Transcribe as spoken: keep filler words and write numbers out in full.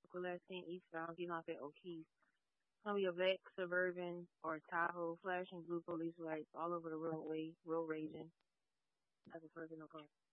The last seen eastbound getting off at O'Keefe. Some of your black Suburban or Tahoe flashing blue police lights all over the roadway, road raging. As a person, no car.